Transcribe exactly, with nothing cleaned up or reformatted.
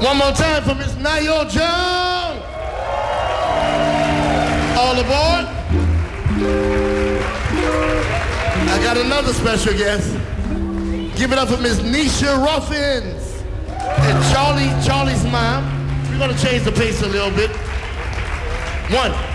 One more time for Miss Nayo Jones. All aboard. I got another special guest. Give it up for Miss Nisha Ruffins and Charlie, Charlie's mom. We're gonna change the pace a little bit. One.